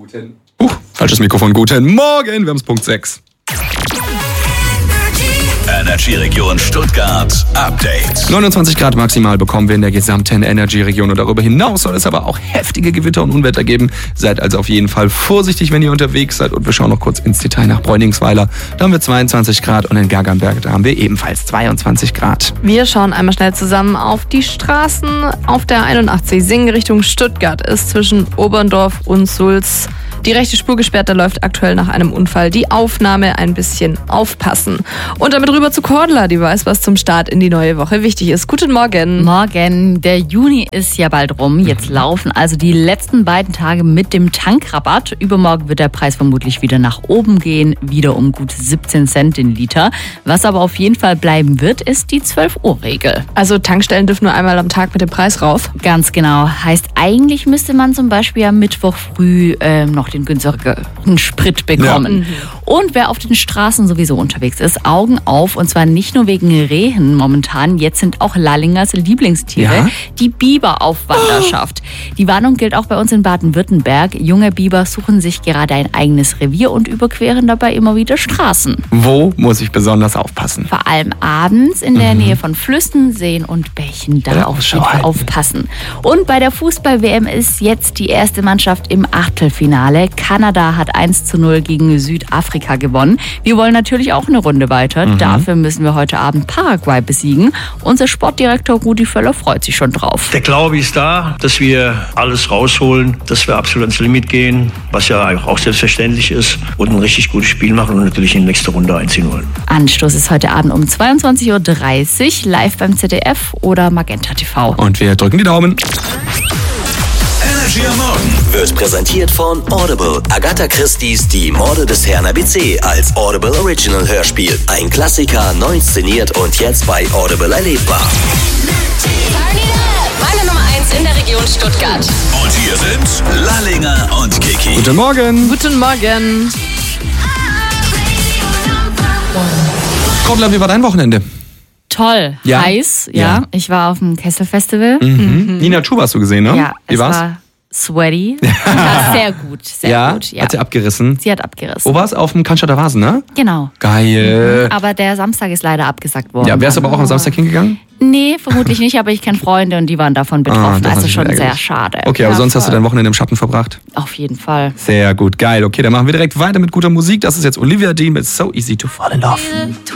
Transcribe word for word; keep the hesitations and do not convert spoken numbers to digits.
Guten. Uh, falsches Mikrofon. Guten Morgen. Wir haben es Punkt sechs. Energy-Region Stuttgart Update. neunundzwanzig Grad maximal bekommen wir in der gesamten Energy-Region. Und darüber hinaus soll es aber auch heftige Gewitter und Unwetter geben. Seid also auf jeden Fall vorsichtig, wenn ihr unterwegs seid. Und wir schauen noch kurz ins Detail nach Bräuningsweiler. Da haben wir zweiundzwanzig Grad und in Gagernberg, da haben wir ebenfalls zweiundzwanzig Grad. Wir schauen einmal schnell zusammen auf die Straßen. Auf der einundachtzig Singen Richtung Stuttgart ist zwischen Oberndorf und Sulz die rechte Spur gesperrt, da läuft aktuell nach einem Unfall die Aufnahme, ein bisschen aufpassen. Und damit rüber zu Cordula, die weiß, was zum Start in die neue Woche wichtig ist. Guten Morgen. Morgen. Der Juni ist ja bald rum. Jetzt laufen also die letzten beiden Tage mit dem Tankrabatt. Übermorgen wird der Preis vermutlich wieder nach oben gehen, wieder um gut siebzehn Cent den Liter. Was aber auf jeden Fall bleiben wird, ist die zwölf Uhr Regel. Also Tankstellen dürfen nur einmal am Tag mit dem Preis rauf? Ganz genau. Heißt, eigentlich müsste man zum Beispiel am Mittwoch früh äh, noch den günstigeren Sprit bekommen. Ja. Und wer auf den Straßen sowieso unterwegs ist, Augen auf. Und zwar nicht nur wegen Rehen momentan. Jetzt sind auch Lallingers Lieblingstiere, ja? die Biber auf Wanderschaft. Oh. Die Warnung gilt auch bei uns in Baden-Württemberg. Junge Biber suchen sich gerade ein eigenes Revier und überqueren dabei immer wieder Straßen. Wo muss ich besonders aufpassen? Vor allem abends in der mhm. Nähe von Flüssen, Seen und Bächen. Da auf jeden Fall aufpassen. Und bei der Fußball-W M ist jetzt die erste Mannschaft im Achtelfinale. Kanada hat eins zu null gegen Südafrika gewonnen. Wir wollen natürlich auch eine Runde weiter. Mhm. Dafür müssen wir heute Abend Paraguay besiegen. Unser Sportdirektor Rudi Völler freut sich schon drauf. Der Glaube ist da, dass wir alles rausholen, dass wir absolut ans Limit gehen, was ja auch selbstverständlich ist, und ein richtig gutes Spiel machen und natürlich in die nächste Runde einziehen wollen. Anstoß ist heute Abend um zweiundzwanzig Uhr dreißig live beim Z D F oder Magenta T V. Und wir drücken die Daumen. Energy am Morgen wird präsentiert von Audible. Agatha Christie's Die Morde des Herrn A B C als Audible Original Hörspiel. Ein Klassiker, neu inszeniert und jetzt bei Audible erlebbar. Meine Nummer eins in der Region Stuttgart. Und hier sind Lallinger und Kiki. Guten Morgen. Guten Morgen. Cordula, wie war dein Wochenende? Toll, ja. heiß, ja. ja. Ich war auf dem Kessel-Festival. Mhm. Mhm. Nina Chu hast du gesehen, ne? Ja, wie es war's? war sweaty. Ja, sehr gut, sehr ja? gut. Ja, hat sie abgerissen? Sie hat abgerissen. Wo war's? Auf dem Cannstatter Vasen, ne? Genau. Geil. Mhm. Aber der Samstag ist leider abgesagt worden. Ja, wärst du aber auch am Samstag hingegangen? Nee, vermutlich nicht, aber ich kenne Freunde und die waren davon betroffen. Ah, also schon sehr schade. Okay, aber ja, sonst voll. hast du dein Wochenende im Schatten verbracht? Auf jeden Fall. Sehr gut, geil. Okay, dann machen wir direkt weiter mit guter Musik. Das ist jetzt Olivia Dean mit So Easy to Fall in Love.